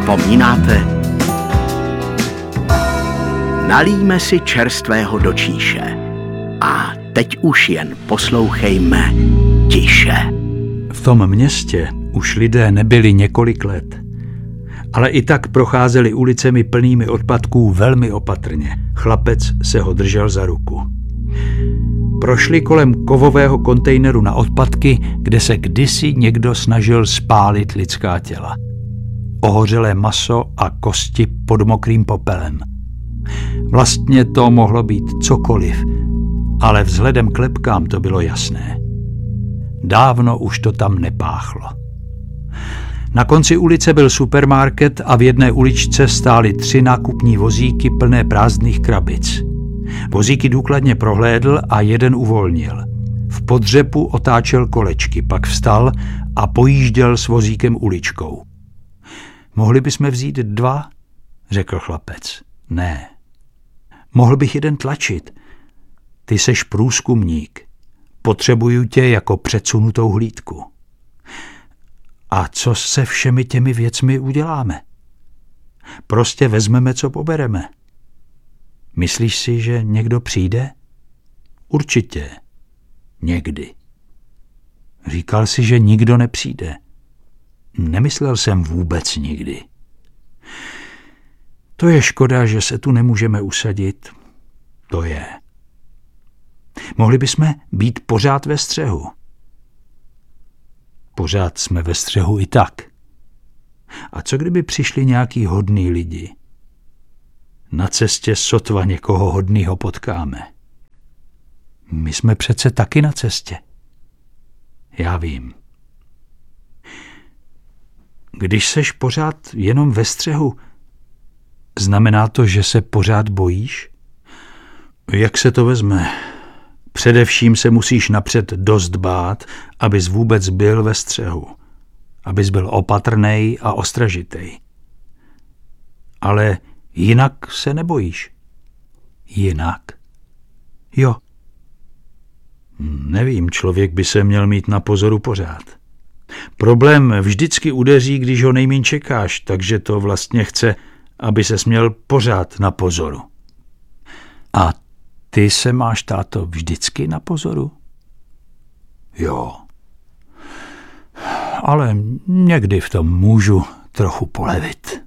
Vzpomínáte? Nalijme si čerstvého do číše. A teď už jen poslouchejme tiše. V tom městě už lidé nebyli několik let, ale i tak procházeli ulicemi plnými odpadků velmi opatrně. Chlapec se ho držel za ruku. Prošli kolem kovového kontejneru na odpadky, kde se kdysi někdo snažil spálit lidská těla. Ohořelé maso a kosti pod mokrým popelem. Vlastně to mohlo být cokoliv, ale vzhledem k lebkám to bylo jasné. Dávno už to tam nepáchlo. Na konci ulice byl supermarket a v jedné uličce stály 3 nákupní vozíky plné prázdných krabic. Vozíky důkladně prohlédl a jeden uvolnil. V podřepu otáčel kolečky, pak vstal a pojížděl s vozíkem uličkou. Mohli bychom vzít 2? Řekl chlapec. Ne. Mohl bych jeden tlačit. Ty seš průzkumník. Potřebuju tě jako předsunutou hlídku. A co se všemi těmi věcmi uděláme? Prostě vezmeme, co pobereme. Myslíš si, že někdo přijde? Určitě. Někdy. Říkal si, že nikdo nepřijde. Nemyslel jsem vůbec nikdy. To je škoda, že se tu nemůžeme usadit. To je. Mohli bychom být pořád ve střehu. Pořád jsme ve střehu i tak. A co kdyby přišli nějaký hodný lidi? Na cestě sotva někoho hodnýho potkáme. My jsme přece taky na cestě. Já vím. Když seš pořád jenom ve střehu, znamená to, že se pořád bojíš? Jak se to vezme? Především se musíš napřed dost bát, abys vůbec byl ve střehu. Abys byl opatrnej a ostražitej. Ale jinak se nebojíš. Jinak? Jo. Nevím, člověk by se měl mít na pozoru pořád. Problém vždycky udeří, když ho nejmíň čekáš, takže to vlastně chce, aby ses měl pořád na pozoru. A ty se máš, táto, vždycky na pozoru? Jo. Ale někdy v tom můžu trochu polevit.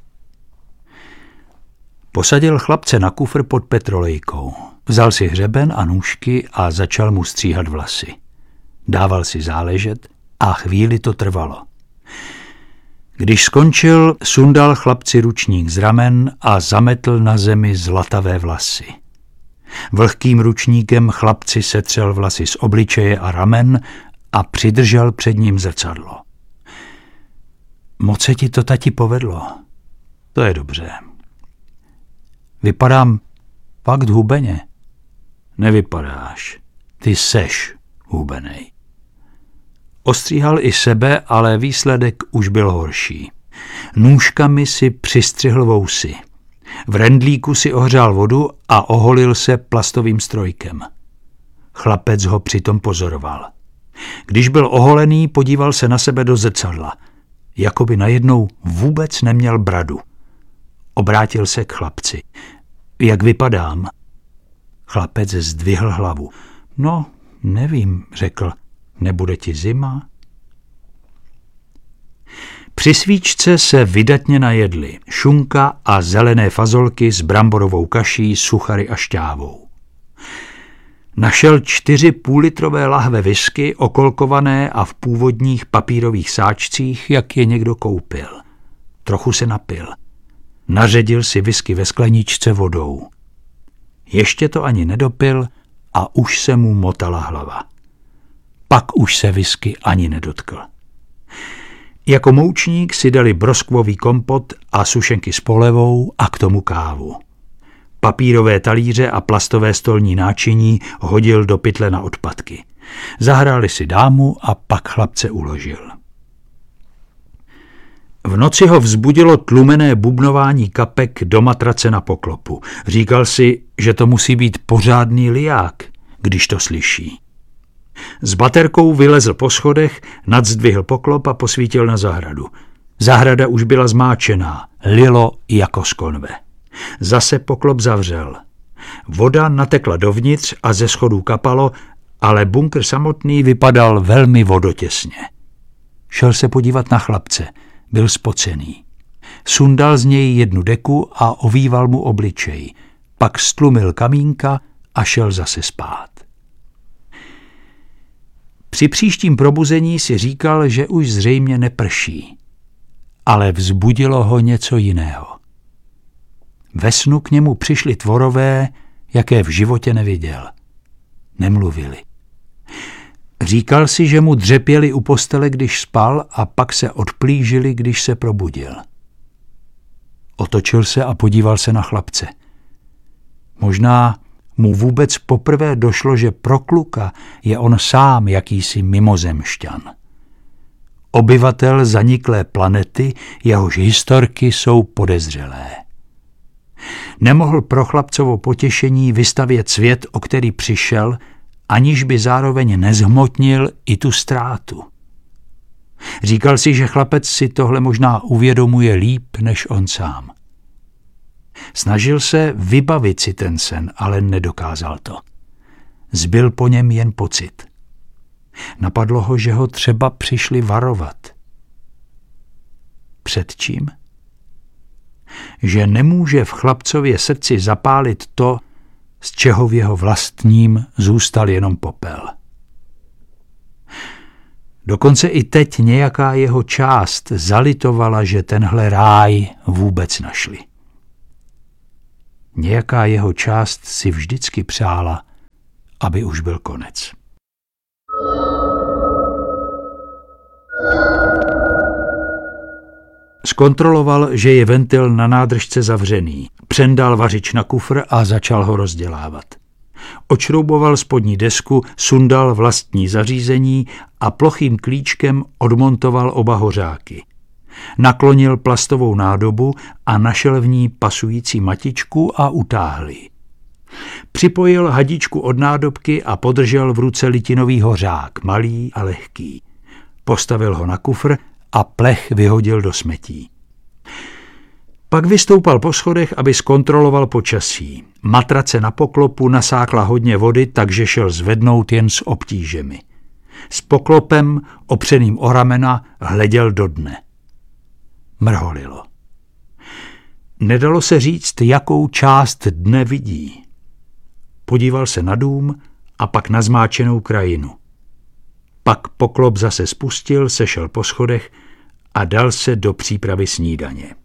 Posadil chlapce na kufr pod petrolejkou. Vzal si hřeben a nůžky a začal mu stříhat vlasy. Dával si záležet a chvíli to trvalo. Když skončil, sundal chlapci ručník z ramen a zametl na zemi zlatavé vlasy. Vlhkým ručníkem chlapci setřel vlasy z obličeje a ramen a přidržel před ním zrcadlo. Moc se ti to, tati, povedlo. To je dobře. Vypadám fakt hubeně. Nevypadáš. Ty seš hubenej. Ostříhal i sebe, ale výsledek už byl horší. Nůžkami si přistřihl vousy. V rendlíku si ohřál vodu a oholil se plastovým strojkem. Chlapec ho přitom pozoroval. Když byl oholený, podíval se na sebe do zrcadla. Jakoby najednou vůbec neměl bradu. Obrátil se k chlapci. Jak vypadám? Chlapec zdvihl hlavu. No, nevím, řekl. Nebude ti zima? Při svíčce se vydatně najedli šunka a zelené fazolky s bramborovou kaší, suchary a šťávou. Našel 4 půllitrové lahve whisky, okolkované a v původních papírových sáčcích, jak je někdo koupil. Trochu se napil. Naředil si whisky ve skleničce vodou. Ještě to ani nedopil a už se mu motala hlava. Pak už se whisky ani nedotkl. Jako moučník si dali broskvový kompot a sušenky s polevou a k tomu kávu. Papírové talíře a plastové stolní náčiní hodil do pytle na odpadky. Zahráli si dámu a pak chlapce uložil. V noci ho vzbudilo tlumené bubnování kapek do matrace na poklopu. Říkal si, že to musí být pořádný liják, když to slyší. S baterkou vylezl po schodech, nadzdvihl poklop a posvítil na zahradu. Zahrada už byla zmáčená, lilo jako z konve. Zase poklop zavřel. Voda natekla dovnitř a ze schodů kapalo, ale bunkr samotný vypadal velmi vodotěsně. Šel se podívat na chlapce, byl spocený. Sundal z něj jednu deku a ovýval mu obličej, pak stlumil kamínka a šel zase spát. Při příštím probuzení si říkal, že už zřejmě neprší, ale vzbudilo ho něco jiného. Ve snu k němu přišli tvorové, jaké v životě neviděl. Nemluvili. Říkal si, že mu dřepěli u postele, když spal, a pak se odplížili, když se probudil. Otočil se a podíval se na chlapce. Možná mu vůbec poprvé došlo, že pro kluka je on sám jakýsi mimozemšťan. Obyvatel zaniklé planety, jehož historky jsou podezřelé. Nemohl pro chlapcovo potěšení vystavět svět, o který přišel, aniž by zároveň nezhmotnil i tu ztrátu. Říkal si, že chlapec si tohle možná uvědomuje líp než on sám. Snažil se vybavit si ten sen, ale nedokázal to. Zbyl po něm jen pocit. Napadlo ho, že ho třeba přišli varovat. Před čím? Že nemůže v chlapcově srdci zapálit to, z čeho v jeho vlastním zůstal jenom popel. Dokonce i teď nějaká jeho část zalitovala, že tenhle ráj vůbec našli. Nějaká jeho část si vždycky přála, aby už byl konec. Zkontroloval, že je ventil na nádržce zavřený. Přendal vařič na kufr a začal ho rozdělávat. Odšrouboval spodní desku, sundal vlastní zařízení a plochým klíčkem odmontoval oba hořáky. Naklonil plastovou nádobu a našel v ní pasující matičku a utáhl ji. Připojil hadičku od nádobky a podržel v ruce litinový hořák, malý a lehký. Postavil ho na kufr a plech vyhodil do smetí. Pak vystoupal po schodech, aby zkontroloval počasí. Matrace na poklopu nasákla hodně vody, takže šel zvednout jen s obtížemi. S poklopem, opřeným o ramena, hleděl do dne. Mrholilo. Nedalo se říct, jakou část dne vidí. Podíval se na dům a pak na zmáčenou krajinu. Pak poklop zase spustil, sešel po schodech a dal se do přípravy snídaně.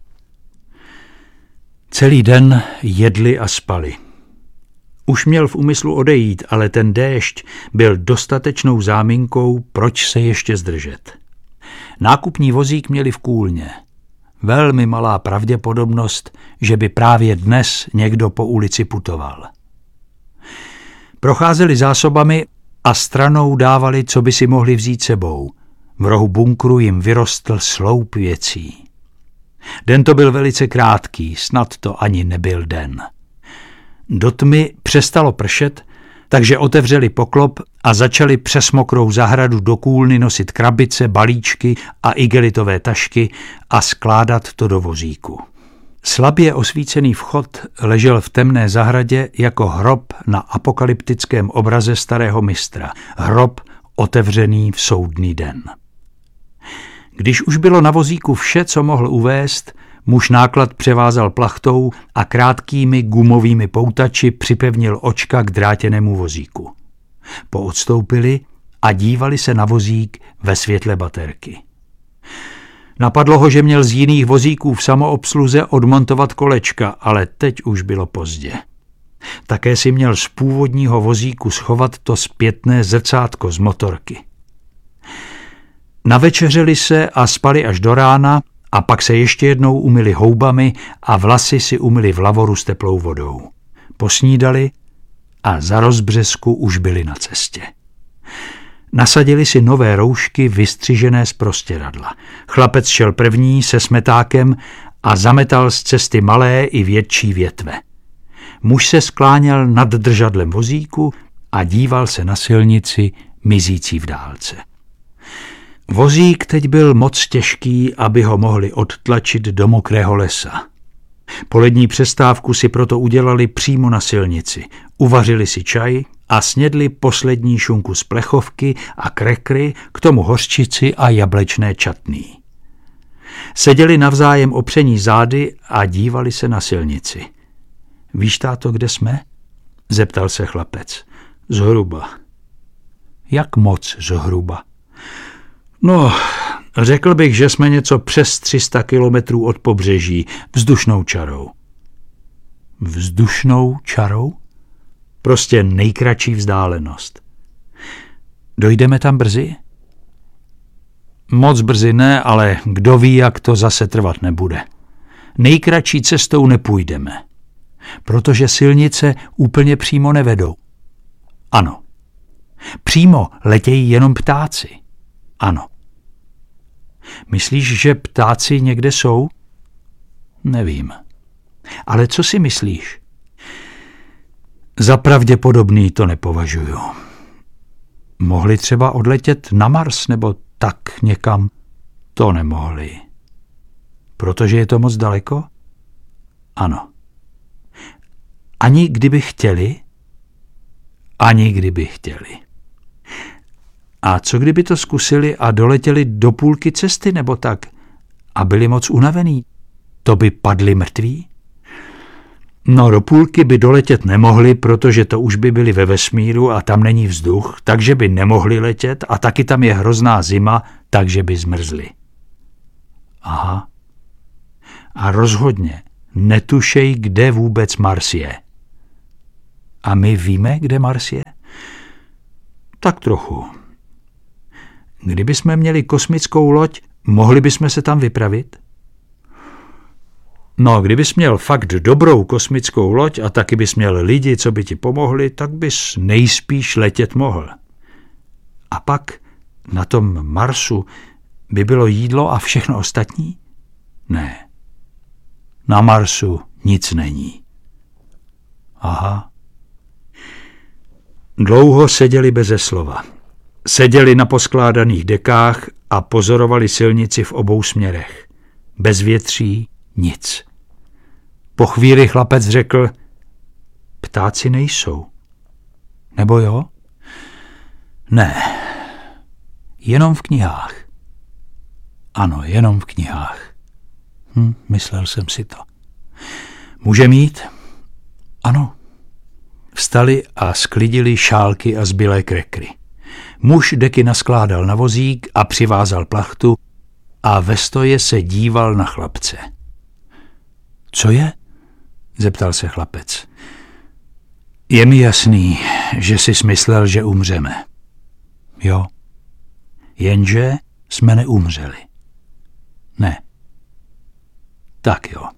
Celý den jedli a spali. Už měl v úmyslu odejít, ale ten déšť byl dostatečnou záminkou, proč se ještě zdržet. Nákupní vozík měli v kůlně. Velmi malá pravděpodobnost, že by právě dnes někdo po ulici putoval. Procházeli zásobami a stranou dávali, co by si mohli vzít sebou. V rohu bunkru jim vyrostl sloup věcí. Den to byl velice krátký, snad to ani nebyl den. Do tmy přestalo pršet, takže otevřeli poklop a začali přes mokrou zahradu do kůlny nosit krabice, balíčky a igelitové tašky a skládat to do vozíku. Slabě osvícený vchod ležel v temné zahradě jako hrob na apokalyptickém obraze starého mistra. Hrob otevřený v soudný den. Když už bylo na vozíku vše, co mohl uvést, muž náklad převázal plachtou a krátkými gumovými poutači připevnil očka k drátěnému vozíku. Poodstoupili a dívali se na vozík ve světle baterky. Napadlo ho, že měl z jiných vozíků v samoobsluze odmontovat kolečka, ale teď už bylo pozdě. Také si měl z původního vozíku schovat to zpětné zrcátko z motorky. Navečeřeli se a spali až do rána a pak se ještě jednou umyli houbami a vlasy si umyli v lavoru s teplou vodou. Posnídali a za rozbřesku už byli na cestě. Nasadili si nové roušky vystřižené z prostěradla. Chlapec šel první se smetákem a zametal z cesty malé i větší větve. Muž se skláněl nad držadlem vozíku a díval se na silnici mizící v dálce. Vozík teď byl moc těžký, aby ho mohli odtlačit do mokrého lesa. Polední přestávku si proto udělali přímo na silnici. Uvařili si čaj a snědli poslední šunku z plechovky a krekry, k tomu hořčici a jablečné čatný. Seděli navzájem opření zády a dívali se na silnici. Víš, táto, kde jsme? Zeptal se chlapec. Zhruba. Jak moc zhruba? No, řekl bych, že jsme něco přes 300 kilometrů od pobřeží, vzdušnou čarou. Vzdušnou čarou? Prostě nejkratší vzdálenost. Dojdeme tam brzy? Moc brzy ne, ale kdo ví, jak to zase trvat nebude. Nejkratší cestou nepůjdeme, protože silnice úplně přímo nevedou. Ano. Přímo letějí jenom ptáci. Ano. Myslíš, že ptáci někde jsou? Nevím. Ale co si myslíš? Za pravděpodobný to nepovažuju. Mohli třeba odletět na Mars nebo tak někam? To nemohli. Protože je to moc daleko? Ano. Ani kdyby chtěli? Ani kdyby chtěli. A co kdyby to zkusili a doletěli do půlky cesty nebo tak a byli moc unavený? To by padli mrtví? No, do půlky by doletět nemohli, protože to už by byli ve vesmíru a tam není vzduch, takže by nemohli letět a taky tam je hrozná zima, takže by zmrzli. Aha. A rozhodně netušej, kde vůbec Mars je. A my víme, kde Mars je? Tak trochu. Kdybychom měli kosmickou loď, mohli bychom se tam vypravit? No, kdybys měl fakt dobrou kosmickou loď a taky bys měl lidi, co by ti pomohli, tak bys nejspíš letět mohl. A pak na tom Marsu by bylo jídlo a všechno ostatní? Ne. Na Marsu nic není. Aha. Dlouho seděli beze slova. Seděli na poskládaných dekách a pozorovali silnici v obou směrech. Bez větří nic. Po chvíli chlapec řekl, ptáci nejsou. Nebo jo? Ne. Jenom v knihách. Ano, jenom v knihách. Myslel jsem si to. Může mít? Ano. Vstali a sklidili šálky a zbylé krekry. Muž deky naskládal na vozík a přivázal plachtu a ve stoje se díval na chlapce. Co je? Zeptal se chlapec. Je mi jasný, že jsi myslel, že umřeme. Jo. Jenže jsme neumřeli. Ne. Tak jo.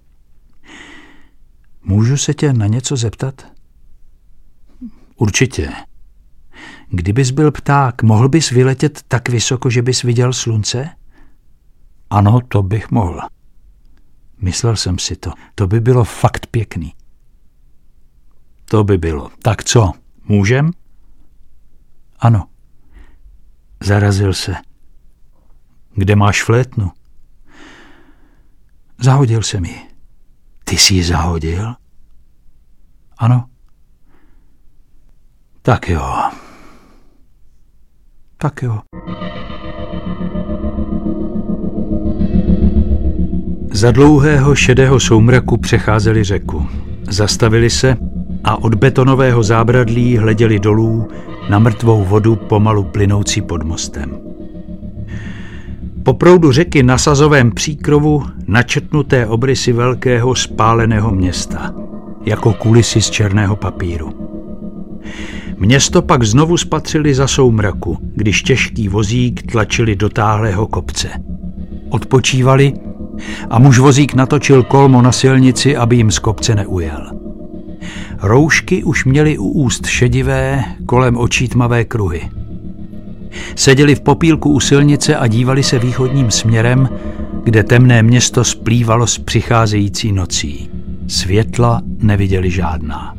Můžu se tě na něco zeptat? Určitě. Kdybys byl pták, mohl bys vyletět tak vysoko, že bys viděl slunce? Ano, to bych mohl. Myslel jsem si to. To by bylo fakt pěkný. To by bylo. Tak co, můžem? Ano. Zarazil se. Kde máš flétnu? Zahodil jsem ji. Ty jsi ji zahodil? Ano. Tak jo. Tak jo. Za dlouhého šedého soumraku přecházeli řeku. Zastavili se a od betonového zábradlí hleděli dolů na mrtvou vodu pomalu plynoucí pod mostem. Po proudu řeky na Sazovém příkrovu načrtnuté obrysy velkého spáleného města, jako kulisy z černého papíru. Město pak znovu spatřili za soumraku, když těžký vozík tlačili do táhlého kopce. Odpočívali a muž vozík natočil kolmo na silnici, aby jim z kopce neujel. Roušky už měly u úst šedivé, kolem očí tmavé kruhy. Seděli v popílku u silnice a dívali se východním směrem, kde temné město splývalo s přicházející nocí. Světla neviděli žádná.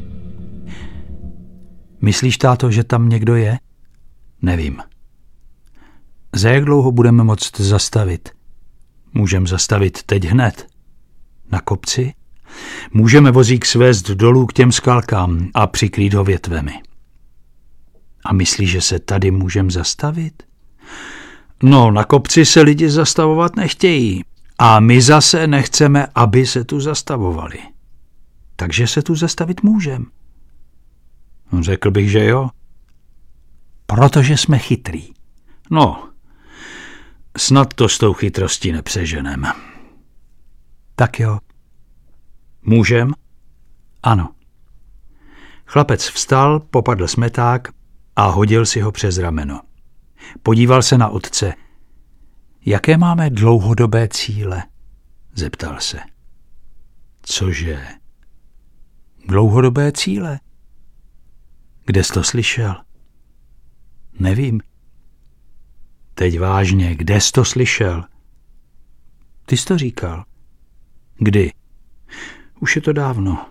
Myslíš, táto, že tam někdo je? Nevím. Za jak dlouho budeme moct zastavit? Můžeme zastavit teď hned. Na kopci? Můžeme vozík svést dolů k těm skalkám a přikrýt ho větvemi. A myslíš, že se tady můžeme zastavit? No, na kopci se lidi zastavovat nechtějí. A my zase nechceme, aby se tu zastavovali. Takže se tu zastavit můžeme. Řekl bych, že jo. Protože jsme chytrý. No, snad to s tou chytrostí nepřeženeme. Tak jo. Můžem? Ano. Chlapec vstal, popadl smeták a hodil si ho přes rameno. Podíval se na otce. Jaké máme dlouhodobé cíle? Zeptal se. Cože? Dlouhodobé cíle? Kde jsi to slyšel? Nevím. Teď vážně, kde jsi to slyšel? Ty jsi to říkal. Kdy? Už je to dávno.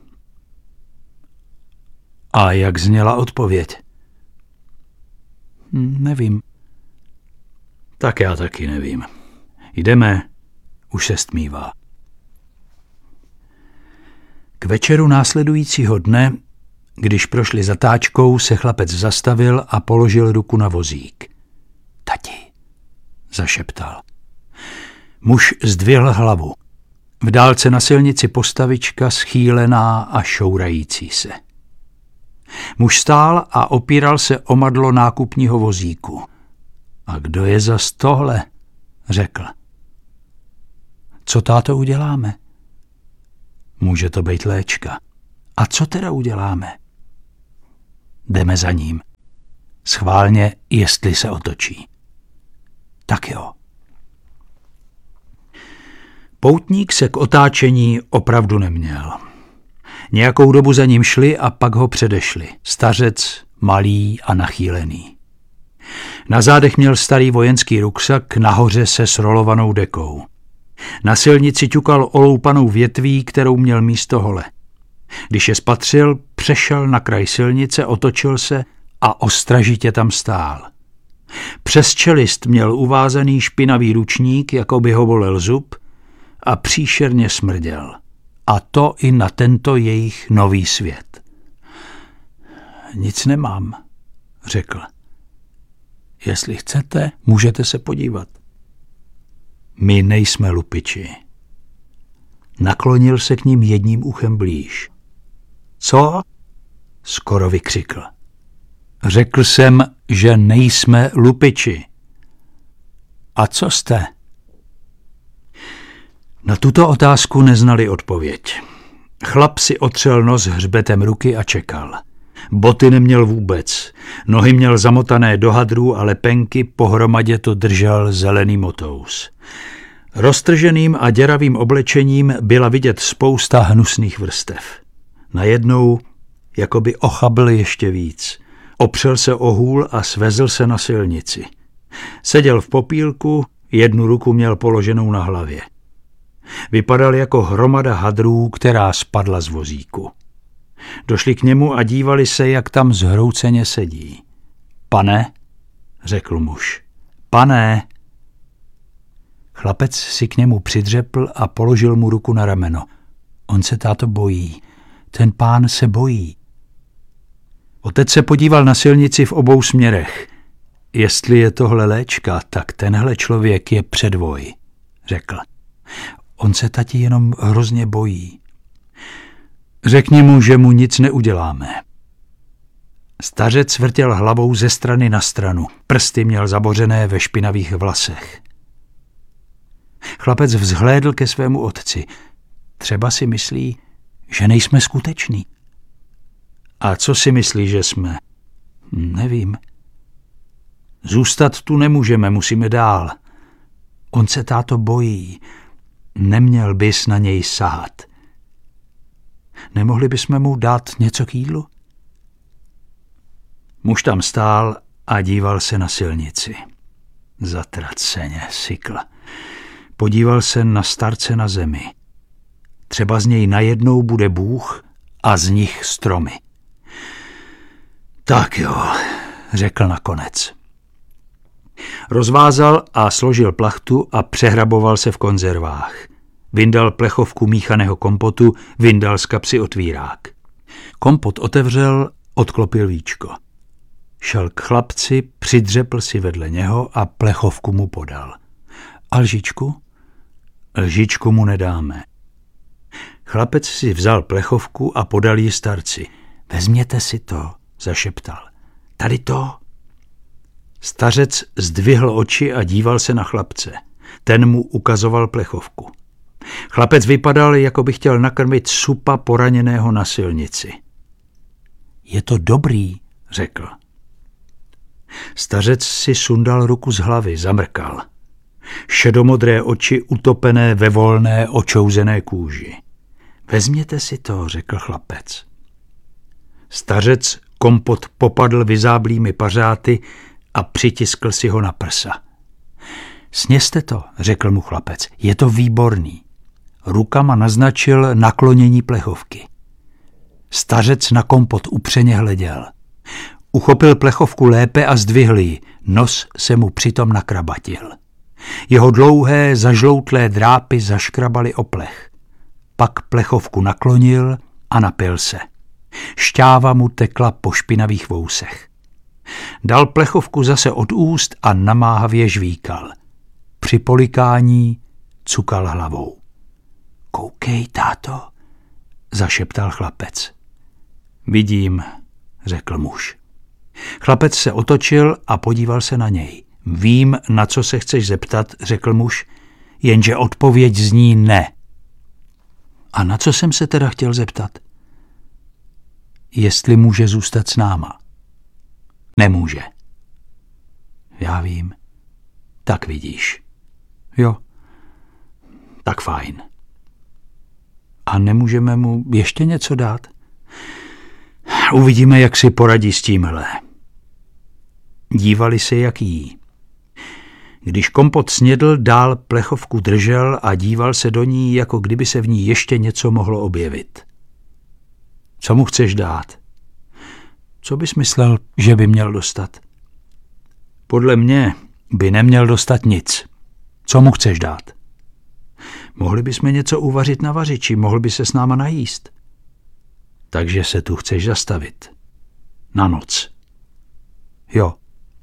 A jak zněla odpověď? Nevím. Tak já taky nevím. Jdeme, už se stmívá. K večeru následujícího dne, když prošli zatáčkou, se chlapec zastavil a položil ruku na vozík. Tati, zašeptal. Muž zdvihl hlavu. V dálce na silnici postavička schýlená a šourající se. Muž stál a opíral se o madlo nákupního vozíku. A kdo je zas tohle? Řekl. Co, táto, uděláme? Může to být Léčka. A co teda uděláme? Jdeme za ním. Schválně, jestli se otočí. Tak jo. Poutník se k otáčení opravdu neměl. Nějakou dobu za ním šli a pak ho předešli. Stařec, malý a nachýlený. Na zádech měl starý vojenský ruksak, nahoře se srolovanou dekou. Na silnici ťukal oloupanou větví, kterou měl místo hole. Když je spatřil, přešel na kraj silnice, otočil se a ostražitě tam stál. Přes čelist měl uvázaný špinavý ručník, jako by ho bolel zub, a příšerně smrděl. A to i na tento jejich nový svět. Nic nemám, řekl. Jestli chcete, můžete se podívat. My nejsme lupiči. Naklonil se k ním jedním uchem blíž. Co? Skoro vykřikl. Řekl jsem, že nejsme lupiči. A co jste? Na tuto otázku neznali odpověď. Chlap si otřel nos hřbetem ruky a čekal. Boty neměl vůbec, nohy měl zamotané do hadrů a lepenky, pohromadě to držel zelený motous. Roztrženým a děravým oblečením byla vidět spousta hnusných vrstev. Najednou jakoby ochabl ještě víc. Opřel se o hůl a svezl se na silnici. Seděl v popílku, jednu ruku měl položenou na hlavě. Vypadal jako hromada hadrů, která spadla z vozíku. Došli k němu a dívali se, jak tam zhrouceně sedí. Pane, řekl muž. Pane. Chlapec si k němu přidřepl a položil mu ruku na rameno. On se, táto, bojí. Ten pán se bojí. Otec se podíval na silnici v obou směrech. Jestli je tohle Léčka, tak tenhle člověk je předvoj, řekl. On se, tati, jenom hrozně bojí. Řekni mu, že mu nic neuděláme. Stařec vrtěl hlavou ze strany na stranu. Prsty měl zabořené ve špinavých vlasech. Chlapec vzhlédl ke svému otci. Třeba si myslí, že nejsme skuteční. A co si myslí, že jsme? Nevím. Zůstat tu nemůžeme, musíme dál. On se, táto, bojí. Neměl bys na něj sahat. Nemohli bychom mu dát něco k jídlu? Muž tam stál a díval se na silnici. Zatraceně, sykl. Podíval se na starce na zemi. Třeba z něj najednou bude Bůh a z nich stromy. Tak jo, řekl nakonec. Rozvázal a složil plachtu a přehraboval se v konzervách. Vyndal plechovku míchaného kompotu, vyndal z kapsy otvírák. Kompot otevřel, odklopil víčko. Šel k chlapci, přidřepl si vedle něho a plechovku mu podal. A lžičku? Lžičku mu nedáme. Chlapec si vzal plechovku a podal ji starci. Vezměte si to, zašeptal. Tady to. Stařec zdvihl oči a díval se na chlapce. Ten mu ukazoval plechovku. Chlapec vypadal, jako by chtěl nakrmit supa poraněného na silnici. Je to dobrý, řekl. Stařec si sundal ruku z hlavy, zamrkal. Šedomodré oči utopené ve volné, očouzené kůži. Vezměte si to, řekl chlapec. Stařec kompot popadl vyzáblými pařáty a přitiskl si ho na prsa. Sněste to, řekl mu chlapec, je to výborný. Rukama naznačil naklonění plechovky. Stařec na kompot upřeně hleděl. Uchopil plechovku lépe a zdvihl ji, nos se mu přitom nakrabatil. Jeho dlouhé, zažloutlé drápy zaškrabaly o plech. Pak plechovku naklonil a napil se. Šťáva mu tekla po špinavých vousech. Dal plechovku zase od úst a namáhavě žvíkal. Při polikání cukal hlavou. Koukej, táto, zašeptal chlapec. Vidím, řekl muž. Chlapec se otočil a podíval se na něj. Vím, na co se chceš zeptat, řekl muž, jenže odpověď zní ne. A na co jsem se teda chtěl zeptat? Jestli může zůstat s náma. Nemůže. Já vím. Tak vidíš. Jo. Tak fajn. A nemůžeme mu ještě něco dát? Uvidíme, jak si poradí s tímhle. Dívali se, jak jí. Když kompot snědl, dál plechovku držel a díval se do ní, jako kdyby se v ní ještě něco mohlo objevit. Co mu chceš dát? Co bys myslel, že by měl dostat? Podle mě by neměl dostat nic. Co mu chceš dát? Mohli bychom něco uvařit na vařiči, mohl by se s náma najíst. Takže se tu chceš zastavit. Na noc. Jo.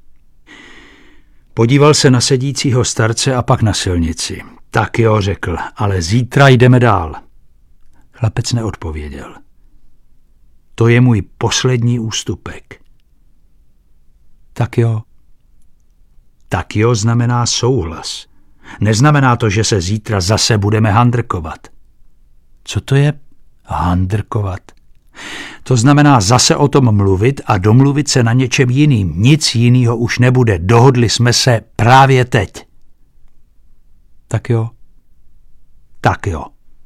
Podíval se na sedícího starce a pak na silnici. Tak jo, řekl, ale zítra jdeme dál. Chlapec neodpověděl. To je můj poslední ústupek. Tak jo. Tak jo znamená souhlas. Neznamená to, že se zítra zase budeme handrkovat. Co to je handrkovat? To znamená zase o tom mluvit a domluvit se na něčem jiným. Nic jinýho už nebude. Dohodli jsme se právě teď. Tak jo. Tak jo.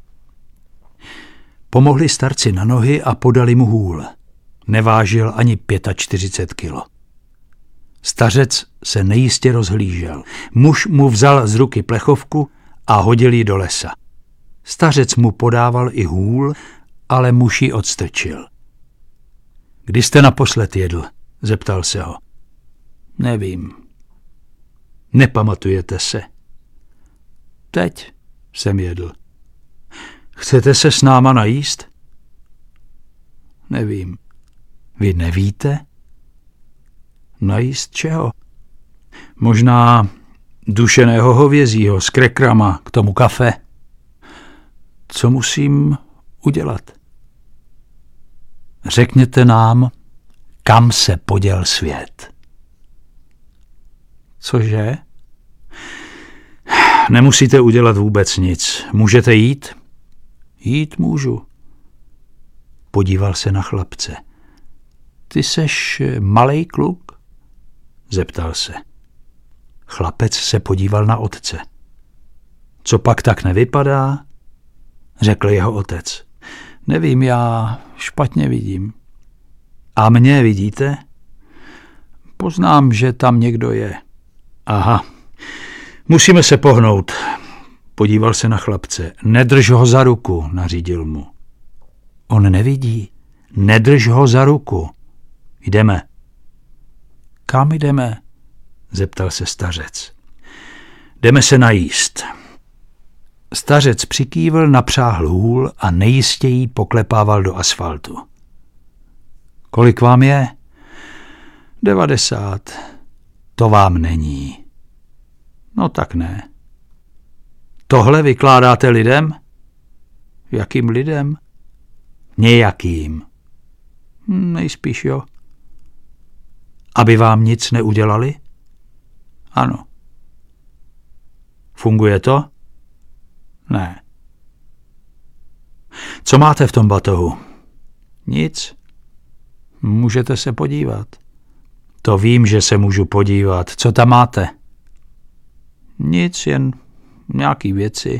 Pomohli starci na nohy a podali mu hůl. Nevážil ani 45 kilo. Stařec se nejistě rozhlížel. Muž mu vzal z ruky plechovku a hodil ji do lesa. Stařec mu podával i hůl, ale muž ji odstrčil. Kdy jste naposled jedl? Zeptal se ho. Nevím. Nepamatujete se? Teď jsem jedl. Chcete se s náma najíst? Nevím. Vy nevíte? Najíst čeho? Možná dušeného hovězího s krekrama, k tomu kafe. Co musím udělat? Řekněte nám, kam se poděl svět. Cože? Nemusíte udělat vůbec nic. Můžete jít? Jít můžu. Podíval se na chlapce. Ty seš malej kluk? Zeptal se. Chlapec se podíval na otce. Co pak tak nevypadá? Řekl jeho otec. Nevím, já špatně vidím. A mě vidíte? Poznám, že tam někdo je. Aha, musíme se pohnout. Podíval se na chlapce. Nedrž ho za ruku, nařídil mu. On nevidí. Nedrž ho za ruku. Jdeme. Kam jdeme? zeptal se stařec. Jdeme se najíst. Stařec přikývl, napřáhl hůl a nejistěji poklepával do asfaltu. Kolik vám je? 90. To vám není. No tak ne. Tohle vykládáte lidem? Jakým lidem? Nějakým. Nejspíš jo. Aby vám nic neudělali? Ano. Funguje to? Ne. Co máte v tom batohu? Nic. Můžete se podívat. To vím, že se můžu podívat. Co tam máte? Nic, jen nějaký věci.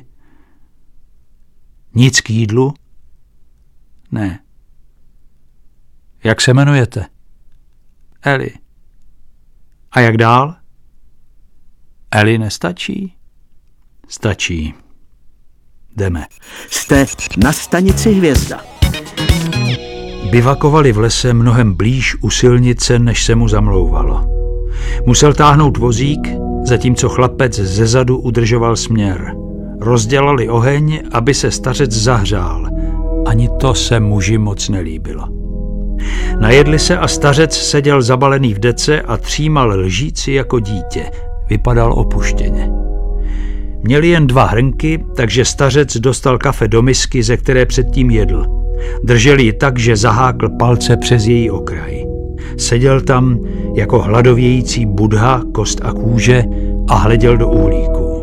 Nic k jídlu? Ne. Jak se jmenujete? Eli. A jak dál? Eli nestačí? Stačí. Jdeme. Jste na stanici Hvězda. Bivakovali v lese mnohem blíž u silnice, než se mu zamlouvalo. Musel táhnout vozík, zatímco chlapec zezadu udržoval směr. Rozdělali oheň, aby se stařec zahřál. Ani to se muži moc nelíbilo. Najedli se a stařec seděl zabalený v dece a třímal lžíci jako dítě. Vypadal opuštěně. Měli jen 2 hrnky, takže stařec dostal kafe do misky, ze které předtím jedl. Držel ji tak, že zahákl palce přes její okraj. Seděl tam jako hladovějící Buddha, kost a kůže, a hleděl do uhlíků.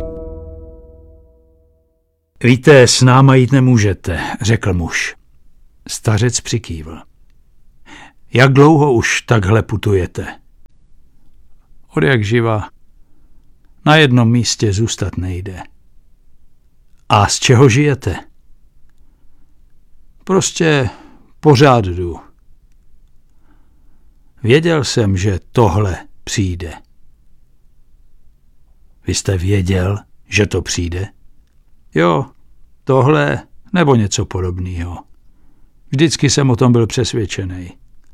Víte, s náma jít nemůžete, řekl muž. Stařec přikývl. Jak dlouho už takhle putujete? Odjakživa. Na jednom místě zůstat nejde. A z čeho žijete? Prostě pořád jdu. Věděl jsem, že tohle přijde. Vy jste věděl, že to přijde? Jo, tohle nebo něco podobného. Vždycky jsem o tom byl přesvědčený.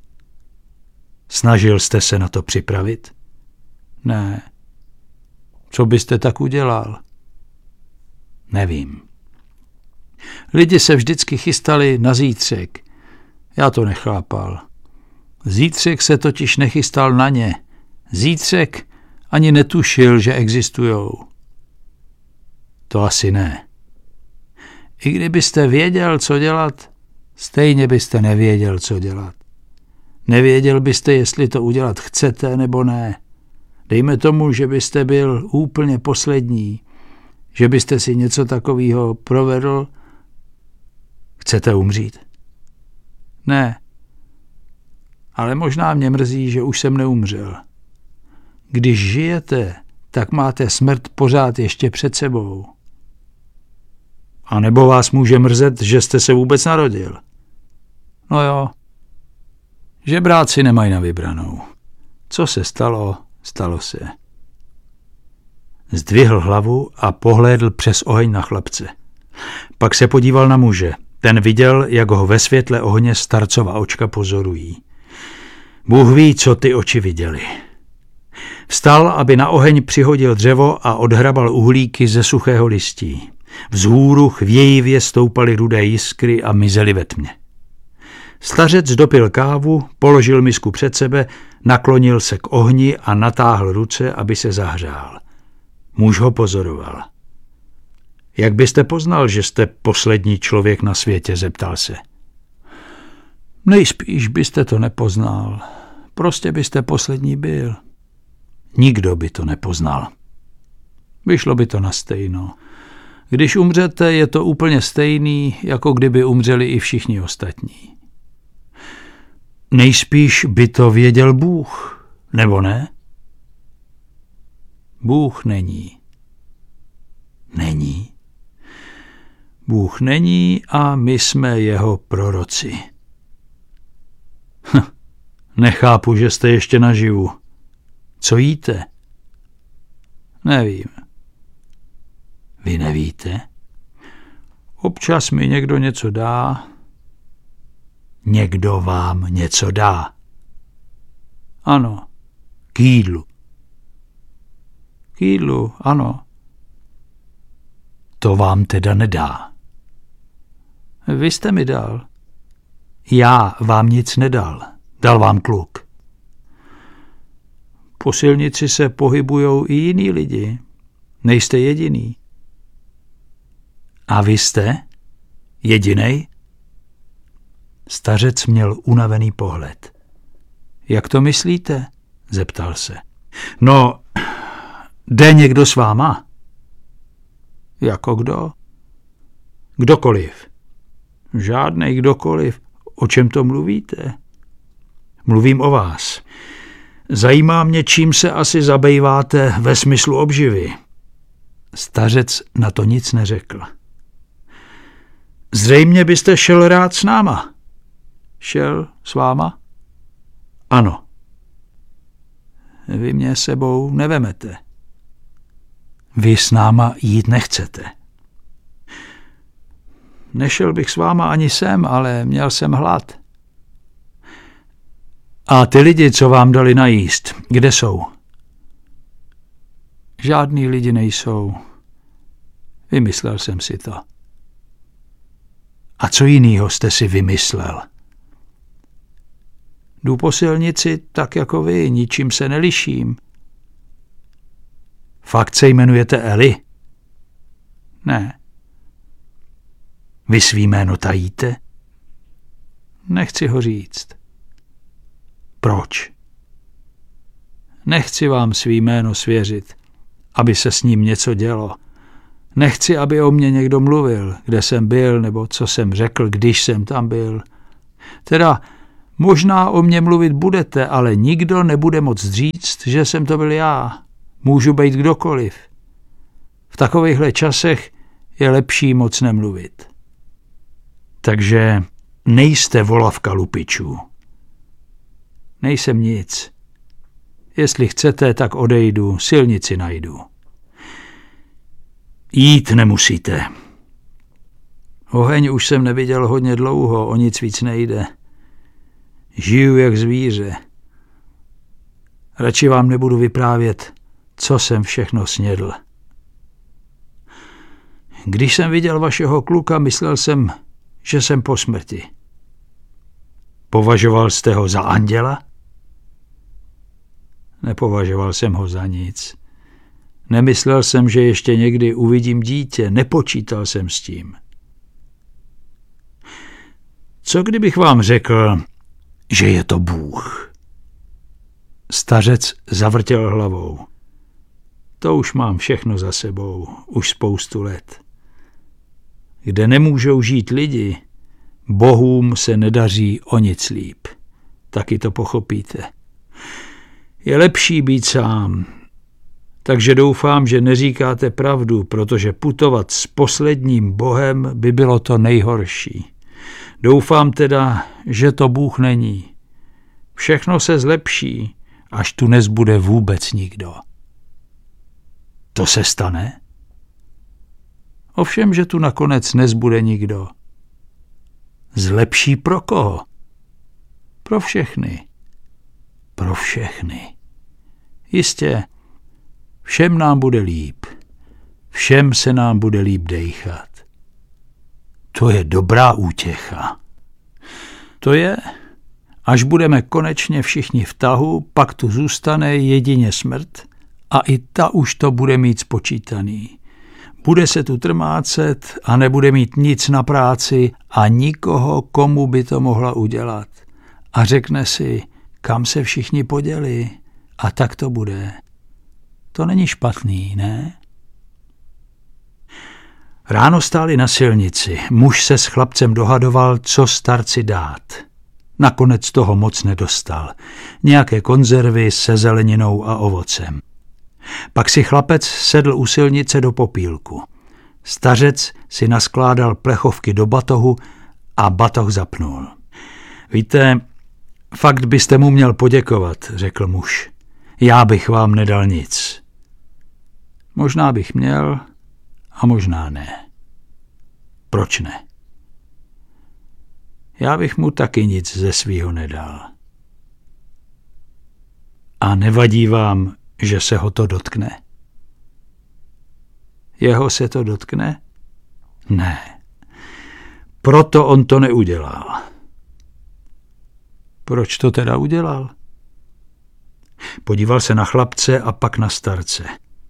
Snažil jste se na to připravit? Ne. Co byste tak udělal? Nevím. Lidi se vždycky chystali na zítřek. Já to nechápal. Zítřek se totiž nechystal na ně. Zítřek ani netušil, že existujou. To asi ne. I kdybyste věděl, co dělat, stejně byste nevěděl, co dělat. Nevěděl byste, jestli to udělat chcete nebo ne. Dejme tomu, že byste byl úplně poslední, že byste si něco takového provedl. Chcete umřít? Ne. Ale možná mě mrzí, že už jsem neumřel. Když žijete, tak máte smrt pořád ještě před sebou. A nebo vás může mrzet, že jste se vůbec narodil. No jo. Žebráci nemají na vybranou. Co se stalo, stalo se. Zdvihl hlavu a pohlédl přes oheň na chlapce. Pak se podíval na muže. Ten viděl, jak ho ve světle ohně starcova očka pozorují. Bůh ví, co ty oči viděly. Vstal, aby na oheň přihodil dřevo a odhrabal uhlíky ze suchého listí. Vzhůru chvějivě stoupaly rudé jiskry a mizely ve tmě. Stařec dopil kávu, položil misku před sebe, naklonil se k ohni a natáhl ruce, aby se zahřál. Muž ho pozoroval. Jak byste poznal, že jste poslední člověk na světě, zeptal se. Nejspíš byste to nepoznal. Prostě byste poslední byl. Nikdo by to nepoznal. Vyšlo by to na stejno. Když umřete, je to úplně stejný, jako kdyby umřeli i všichni ostatní. Nejspíš by to věděl Bůh, nebo ne? Bůh není. Není. Bůh není a my jsme jeho proroci. Nechápu, že jste ještě naživu. Co jíte? Nevím. Vy nevíte? Občas mi někdo něco dá. Někdo vám něco dá. Ano, k jídlu. K jídlu, ano. To vám teda nedá. Vy jste mi dal. Já vám nic nedal. Dal vám kluk. Po silnici se pohybujou i jiní lidi. Nejste jediný. A vy jste? Jedinej? Stařec měl unavený pohled. Jak to myslíte? Zeptal se. No, jde někdo s váma? Jako kdo? Kdokoliv. Žádnej kdokoliv. O čem to mluvíte? Mluvím o vás. Zajímá mě, čím se asi zabýváte ve smyslu obživy. Stařec na to nic neřekl. Zřejmě byste šel rád s náma. Šel s váma? Ano. Vy mě sebou nevemete. Vy s náma jít nechcete. Nešel bych s váma ani sem, ale měl jsem hlad. A ty lidi, co vám dali najíst, kde jsou? Žádný lidi nejsou. Vymyslel jsem si to. A co jinýho jste si vymyslel? Jdu po silnici tak jako vy, ničím se neliším. Fakt se jmenujete Eli? Ne. Vy svý jméno tajíte? Nechci ho říct. Proč? Nechci vám svý jméno svěřit, aby se s ním něco dělo. Nechci, aby o mě někdo mluvil, kde jsem byl, nebo co jsem řekl, když jsem tam byl. Teda možná o mě mluvit budete, ale nikdo nebude moct říct, že jsem to byl já. Můžu být kdokoliv. V takovýchhle časech je lepší moc nemluvit. Takže nejste volavka lupičů. Nejsem nic. Jestli chcete, tak odejdu, silnici najdu. Jít nemusíte. Oheň už jsem neviděl hodně dlouho, o nic víc nejde. Žiju jak zvíře. Radši vám nebudu vyprávět, co jsem všechno snědl. Když jsem viděl vašeho kluka, myslel jsem, že jsem po smrti. Považoval jste ho za anděla? Nepovažoval jsem ho za nic. Nemyslel jsem, že ještě někdy uvidím dítě, nepočítal jsem s tím. Co kdybych vám řekl, že je to Bůh? Stařec zavrtěl hlavou. To už mám všechno za sebou, už spoustu let. Kde nemůžou žít lidi, bohům se nedaří o nic líp. Taky to pochopíte. Je lepší být sám, takže doufám, že neříkáte pravdu, protože putovat s posledním bohem by bylo to nejhorší. Doufám teda, že to Bůh není. Všechno se zlepší, až tu nezbude vůbec nikdo. To se stane? Ovšem, že tu nakonec nezbude nikdo. Zlepší pro koho? Pro všechny. Pro všechny. Jistě, všem nám bude líp. Všem se nám bude líp dejchat. To je dobrá útěcha. To je, až budeme konečně všichni v tahu, pak tu zůstane jedině smrt a i ta už to bude mít spočítaný. Bude se tu trmácet a nebude mít nic na práci a nikoho, komu by to mohla udělat. A řekne si, kam se všichni poděli, a tak to bude. To není špatný, ne? Ráno stáli na silnici. Muž se s chlapcem dohadoval, co starci dát. Nakonec toho moc nedostal. Nějaké konzervy se zeleninou a ovocem. Pak si chlapec sedl u silnice do popílku. Stařec si naskládal plechovky do batohu a batoh zapnul. Víte, fakt byste mu měl poděkovat, řekl muž. Já bych vám nedal nic. Možná bych měl a možná ne. Proč ne? Já bych mu taky nic ze svýho nedal. A nevadí vám, že se ho to dotkne? Jeho se to dotkne? Ne. Proto on to neudělal. Proč to teda udělal? Podíval se na chlapce a pak na starce.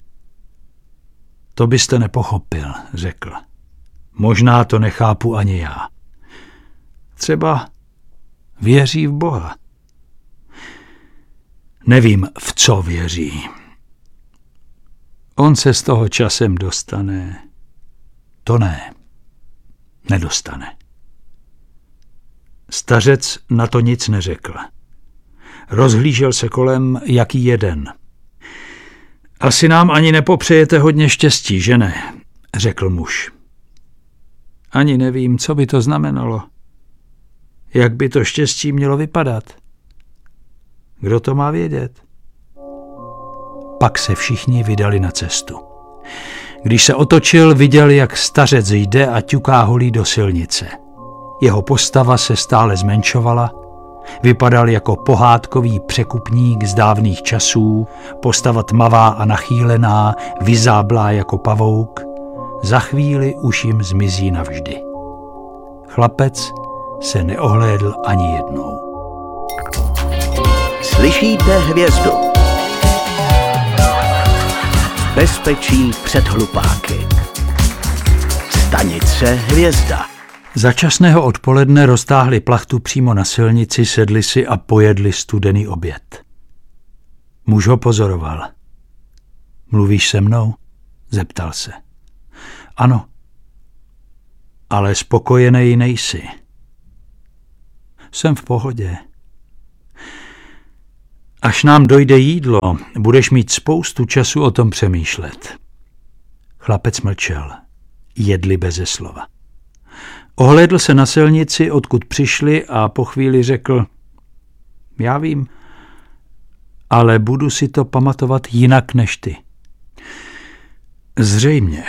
To byste nepochopil, řekl. Možná to nechápu ani já. Třeba věří v Boha. Nevím, v co věří. On se z toho časem dostane. To ne. Nedostane. Stařec na to nic neřekl. Rozhlížel se kolem, jaký jeden. Asi nám ani nepopřejete hodně štěstí, že ne? Řekl muž. Ani nevím, co by to znamenalo. Jak by to štěstí mělo vypadat? Kdo to má vědět? Pak se všichni vydali na cestu. Když se otočil, viděl, jak stařec jde a ťuká holí do silnice. Jeho postava se stále zmenšovala, vypadal jako pohádkový překupník z dávných časů, postava tmavá a nachýlená, vyzáblá jako pavouk. Za chvíli už jim zmizí navždy. Chlapec se neohlédl ani jednou. Slyšíte hvězdu. Bezpečí před hlupáky. Stanice Hvězda. Za časného odpoledne roztáhli plachtu přímo na silnici, sedli si a pojedli studený oběd. Muž ho pozoroval. Mluvíš se mnou? Zeptal se. Ano. Ale spokojenej nejsi. Jsem v pohodě. Až nám dojde jídlo, budeš mít spoustu času o tom přemýšlet. Chlapec mlčel. Jedli beze slova. Ohlédl se na silnici, odkud přišli, a po chvíli řekl: Já vím, ale budu si to pamatovat jinak než ty. Zřejmě.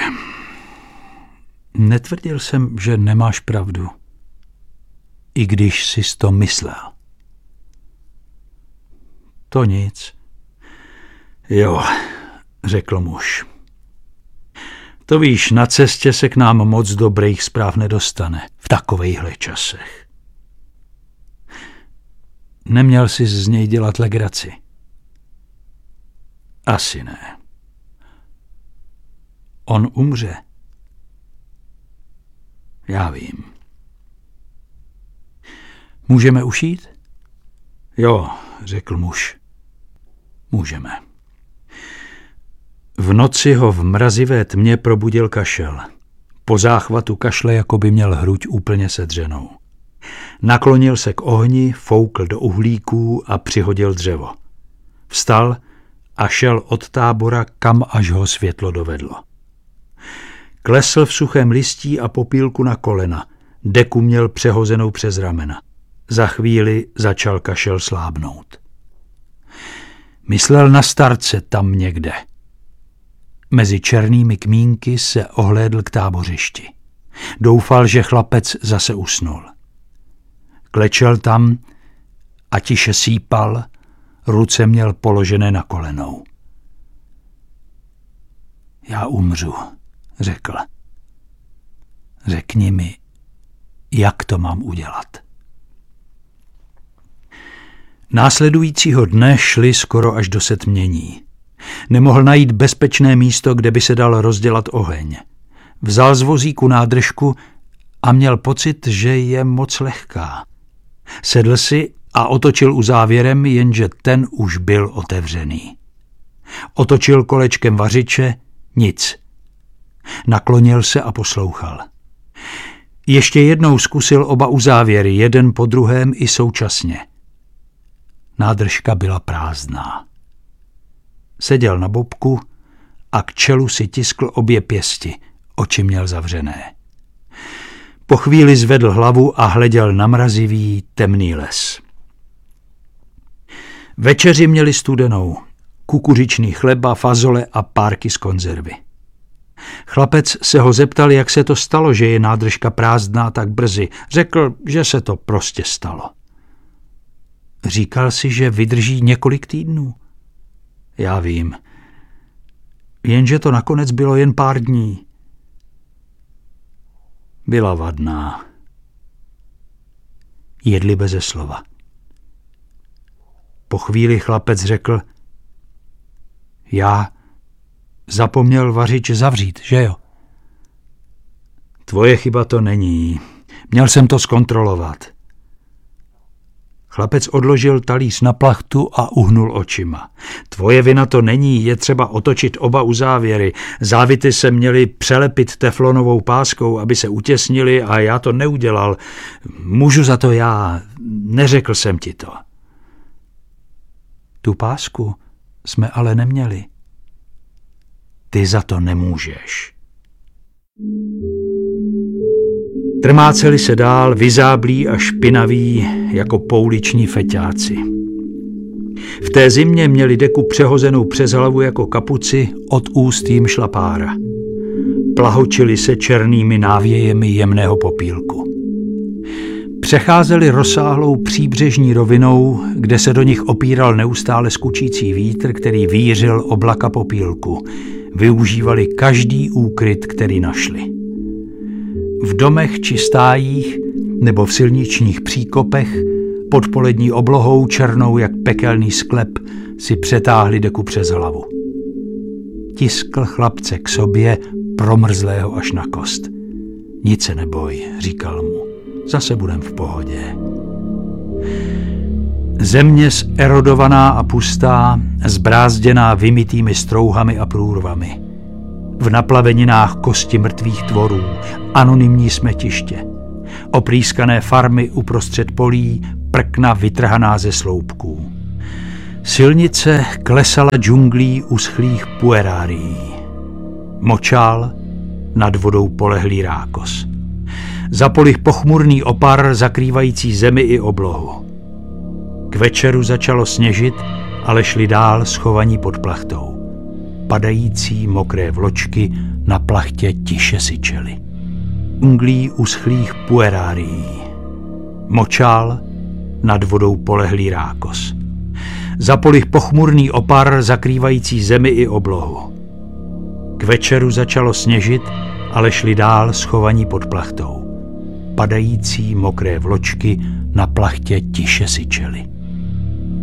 Netvrdil jsem, že nemáš pravdu. I když jsi to myslel. To nic. Jo, řekl muž. To víš, na cestě se k nám moc dobrých zpráv nedostane v takovejhle časech. Neměl jsi z něj dělat legraci? Asi ne. On umře. Já vím. Můžeme už jít? Jo, řekl muž. Můžeme. V noci ho v mrazivé tmě probudil kašel. Po záchvatu kašle, jako by měl hruď úplně sedřenou. Naklonil se k ohni, foukl do uhlíků a přihodil dřevo. Vstal a šel od tábora, kam až ho světlo dovedlo. Klesl v suchém listí a popílku na kolena. Deku měl přehozenou přes ramena. Za chvíli začal kašel slábnout. Myslel na starce tam někde. Mezi černými kmínky se ohlédl k tábořišti. Doufal, že chlapec zase usnul. Klečel tam a tiše sýpal, ruce měl položené na kolenou. Já umřu, řekl. Řekni mi, jak to mám udělat. Následujícího dne šli skoro až do setmění. Nemohl najít bezpečné místo, kde by se dal rozdělat oheň. Vzal z vozíku nádržku a měl pocit, že je moc lehká. Sedl si a otočil uzávěrem, jenže ten už byl otevřený. Otočil kolečkem vařiče, nic. Naklonil se a poslouchal. Ještě jednou zkusil oba uzávěry, jeden po druhém i současně. Nádržka byla prázdná. Seděl na bobku a k čelu si tiskl obě pěsti, oči měl zavřené. Po chvíli zvedl hlavu a hleděl na mrazivý, temný les. Večeři měli studenou, kukuřičný chleba, fazole a párky z konzervy. Chlapec se ho zeptal, jak se to stalo, že je nádržka prázdná tak brzy. Řekl, že se to prostě stalo. Říkal si, že vydrží několik týdnů. Já vím. Jenže to nakonec bylo jen pár dní. Byla vadná. Jedli beze slova. Po chvíli chlapec řekl: já zapomněl vařič zavřít, že jo? Tvoje chyba to není. Měl jsem to zkontrolovat. Chlapec odložil talíř na plachtu a uhnul očima. Tvoje vina to není, je třeba otočit oba uzávěry. Závity se měly přelepit teflonovou páskou, aby se utěsnily, a já to neudělal. Můžu za to já, neřekl jsem ti to. Tu pásku jsme ale neměli. Ty za to nemůžeš. Trmáceli se dál, vyzáblí a špinaví jako pouliční feťáci. V té zimě měli deku přehozenou přes hlavu jako kapuci, od úst jim šla pára. Plahočili se černými návějemi jemného popílku. Přecházeli rozsáhlou příbřežní rovinou, kde se do nich opíral neustále skučící vítr, který vířil oblaka popílku. Využívali každý úkryt, který našli. V domech či stájích nebo v silničních příkopech pod polední oblohou černou jak pekelný sklep si přetáhli deku přes hlavu. Tiskl chlapce k sobě, promrzlého až na kost. Nic se neboj, říkal mu, zase budem v pohodě. Země zerodovaná a pustá, zbrázděná vymytými strouhami a průrvami. V naplaveninách kosti mrtvých tvorů, anonymní smetiště, oprýskané farmy uprostřed polí, prkna vytrhaná ze sloupků. Silnice klesala džunglí uschlých puerárií. Močál, nad vodou polehlý rákos. Za polích pochmurný opar zakrývající zemi i oblohu. K večeru začalo sněžit, ale šli dál schovaní pod plachtou. Padající mokré vločky na plachtě tiše syčely. Džunglí uschlých puerárií. Močál, nad vodou polehlý rákos. Za polích pochmurný opar zakrývající zemi i oblohu. K večeru začalo sněžit, ale šli dál schovaní pod plachtou. Padající mokré vločky na plachtě tiše syčely.